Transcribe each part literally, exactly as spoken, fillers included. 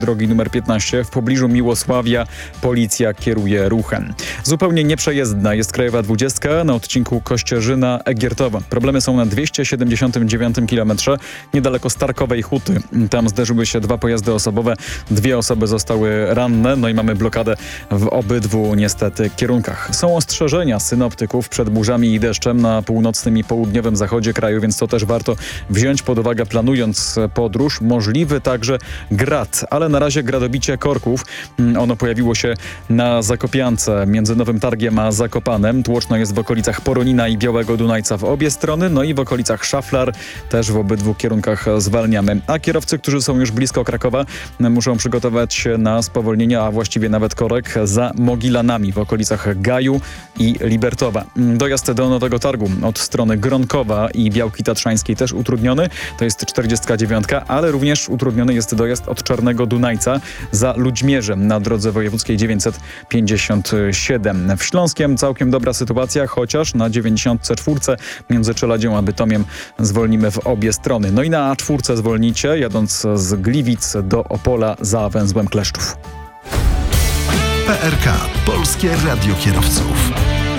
drogi numer piętnaście w pobliżu Miłosławia policja kieruje ruchem. Zupełnie nieprzejezdna jest krajowa dwudziestka na odcinku Kościerzyna-Egiertowa. Problemy są na dwieście siedemdziesiątym dziewiątym kilometrze niedaleko Starkowej Huty. Tam zderzyły się dwa pojazdy osobowe, dwie osoby zostały ranne, no i mamy blokadę w obydwu niestety kierunkach. Są ostrzeżenia synoptyków przed burzami i deszczem na północnym i południowym zachodzie kraju, więc to też warto wziąć pod uwagę planując podróż. Możliwy także grad, ale na razie gradobicie korków. Ono pojawiło się na Zakopiance między Nowym Targiem a Zakopanem. Tłoczno jest w okolicach Poronina i Białego Dunajca w obie strony, no i w okolicach Szaflar też w obydwu kierunkach zwalniamy. A kierowcy, którzy są już blisko Krakowa, muszą przygotować się na spowolnienia, a właściwie nawet korek za Mogilanami w okolicach Gaju i Libertowa. Dojazd do Nowego Targu od strony Gronkowa i Białki Tatrzańskiej też utrudniony. To jest czterdziestka dziewiątka, ale również utrudniony jest dojazd od Czarnego Dunajca za Ludźmierzem na drodze wojewódzkiej dziewięćset pięćdziesiąt siedem. W Śląskiem całkiem dobra sytuacja, chociaż na dziewięćdziesiątce czwórce między Czeladzią a Bytomiem zwolnimy w obie strony. No i na A czwórce zwolnicie, jadąc z Gliwic do Opola za węzłem Kleszczów. P R K. Polskie Radio Kierowców.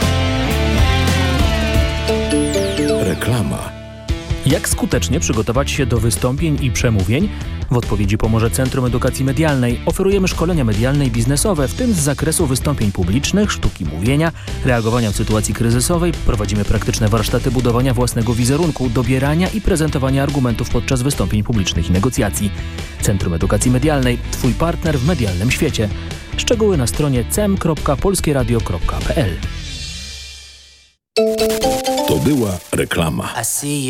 Reklama. Jak skutecznie przygotować się do wystąpień i przemówień? W odpowiedzi pomoże Centrum Edukacji Medialnej. Oferujemy szkolenia medialne i biznesowe, w tym z zakresu wystąpień publicznych, sztuki mówienia, reagowania w sytuacji kryzysowej. Prowadzimy praktyczne warsztaty budowania własnego wizerunku, dobierania i prezentowania argumentów podczas wystąpień publicznych i negocjacji. Centrum Edukacji Medialnej. Twój partner w medialnym świecie. Szczegóły na stronie cem kropka polskieradio kropka p l. To była reklama.